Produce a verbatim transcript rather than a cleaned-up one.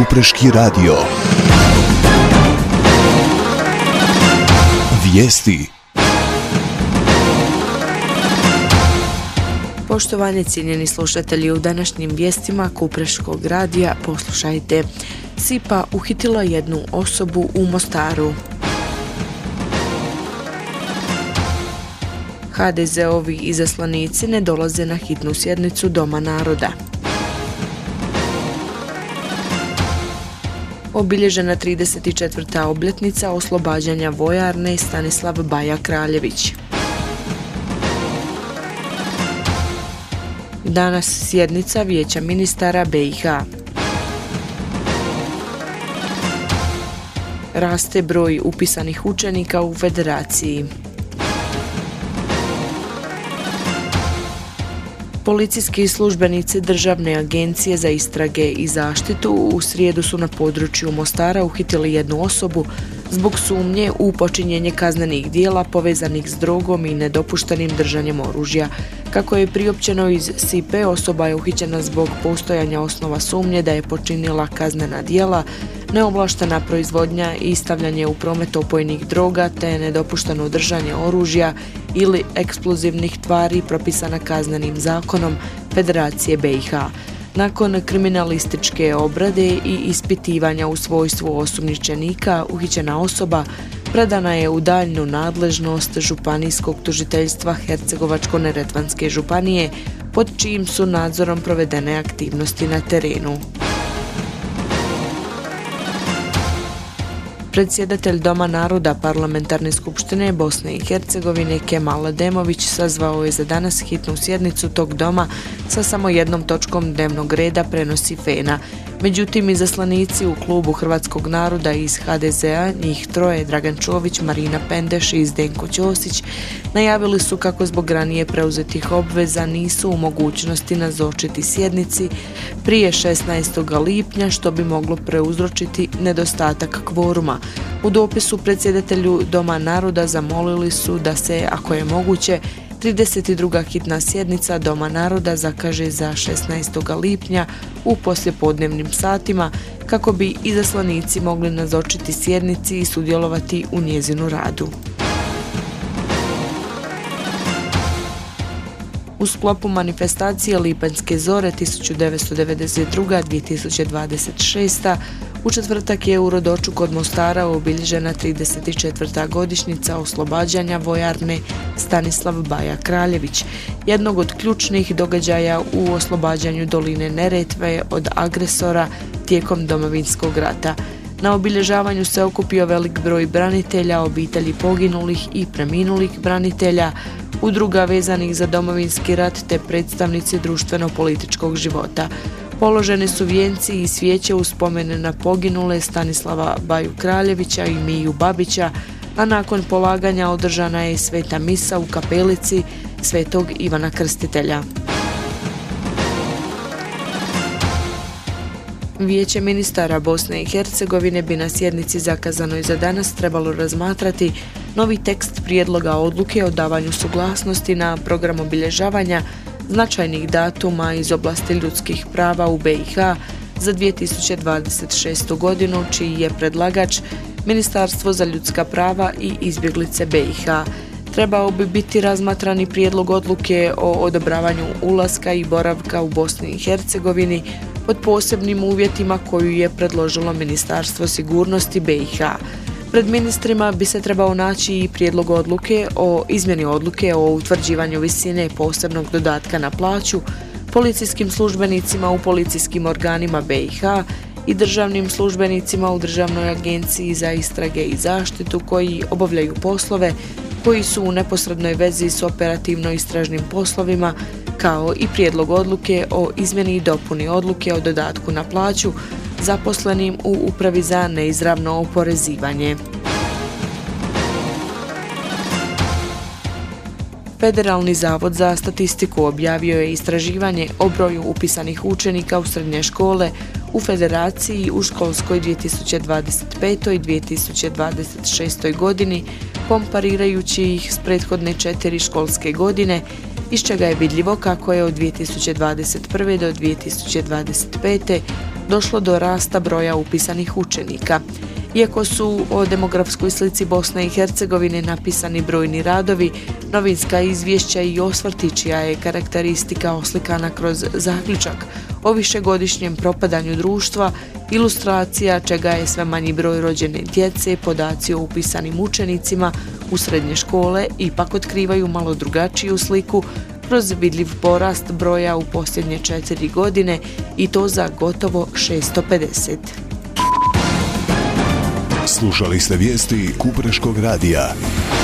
Kupreški radio. Vijesti. Poštovani cijenjeni slušatelji, u današnjim vijestima Kupreškog radija poslušajte. Sipa uhitila jednu osobu u Mostaru. ha de ze-ovi izaslanici ne dolaze na hitnu sjednicu Doma naroda. Obilježena trideset četvrta obljetnica oslobađanja vojarne Stanislav Baja Kraljević. Danas sjednica Vijeća ministara be i ha. Raste broj upisanih učenika u federaciji. Policijski službenici Državne agencije za istrage i zaštitu u srijedu su na području Mostara uhitili jednu osobu zbog sumnje u počinjenje kaznenih djela povezanih s drogom i nedopuštenim držanjem oružja. Kako je priopćeno iz Sipe, osoba je uhićena zbog postojanja osnova sumnje da je počinila kaznena djela, neovlaštena proizvodnja i stavljanje u promet opojnih droga te nedopušteno držanje oružja ili eksplozivnih tvari propisana kaznenim zakonom Federacije be i ha. Nakon kriminalističke obrade i ispitivanja u svojstvu osumnjičenika, uhićena osoba predana je u daljnju nadležnost Županijskog tužiteljstva Hercegovačko-neretvanske županije, pod čijim su nadzorom provedene aktivnosti na terenu. Predsjedatelj Doma naroda Parlamentarne skupštine Bosne i Hercegovine Kemal Ademović sazvao je za danas hitnu sjednicu tog doma sa samo jednom točkom dnevnog reda, prenosi Fena. Međutim, izaslanici u klubu Hrvatskog naroda iz ha de ze-a, njih troje, Dragan Čović, Marina Pendeš i Zdenko Ćosić, najavili su kako zbog ranije preuzetih obveza nisu u mogućnosti nazočiti sjednici prije šesnaestog lipnja, što bi moglo preuzročiti nedostatak kvoruma. U dopisu predsjedatelju Doma naroda zamolili su da se, ako je moguće, trideset druga hitna sjednica Doma naroda zakaže za šesnaestog lipnja u poslijepodnevnim satima kako bi izaslanici mogli nazočiti sjednici i sudjelovati u njezinu radu. U sklopu manifestacije Lipanjske zore tisuću devetsto devedeset druga do dvije tisuće dvadeset šesta u četvrtak je u Rodoču kod Mostara obilježena trideset četvrta godišnjica oslobađanja vojarne Stanislav Baja Kraljević, jednog od ključnih događaja u oslobađanju doline Neretve od agresora tijekom Domovinskog rata. Na obilježavanju se okupio velik broj branitelja, obitelji poginulih i preminulih branitelja, udruga vezanih za Domovinski rat te predstavnici društveno-političkog života. Položeni su vijenci i svijeće u spomene na poginule Stanislava Baju Kraljevića i Miju Babića, a nakon polaganja održana je sveta misa u kapelici Svetog Ivana Krstitelja. Vijeće ministara Bosne i Hercegovine bi na sjednici zakazanoj za danas trebalo razmatrati novi tekst prijedloga odluke o davanju suglasnosti na program obilježavanja značajnih datuma iz oblasti ljudskih prava u be i ha za dvije tisuće dvadeset šestu godinu, čiji je predlagač Ministarstvo za ljudska prava i izbjeglice be i ha. Trebao bi biti razmatrani prijedlog odluke o odobravanju ulaska i boravka u Bosni i Hercegovini pod posebnim uvjetima koju je predložilo Ministarstvo sigurnosti be i ha. Pred ministrima bi se trebao naći i prijedlog odluke o izmjeni odluke o utvrđivanju visine posebnog dodatka na plaću policijskim službenicima u policijskim organima be i ha i državnim službenicima u Državnoj agenciji za istrage i zaštitu koji obavljaju poslove koji su u neposrednoj vezi s operativno-istražnim poslovima, kao i prijedlog odluke o izmjeni i dopuni odluke o dodatku na plaću zaposlenim u Upravi za neizravno oporezivanje. Federalni zavod za statistiku objavio je istraživanje o broju upisanih učenika u srednje škole u Federaciji u školskoj dvije tisuće dvadeset petoj i dvije tisuće dvadeset šestoj godini, komparirajući ih s prethodne četiri školske godine, iz čega je vidljivo kako je od dvije tisuće dvadeset prve do dvije tisuće dvadeset pete došlo do rasta broja upisanih učenika. Iako su o demografskoj slici Bosne i Hercegovine napisani brojni radovi, novinska izvješća i osvrti čija je karakteristika oslikana kroz zaključak o višegodišnjem propadanju društva, ilustracija čega je sve manji broj rođene djece, podaci o upisanim učenicima u srednje škole ipak otkrivaju malo drugačiju sliku kroz vidljiv porast broja u posljednje četiri godine i to za gotovo šesto pedeset. Slušali ste vijesti Kupreškog radija.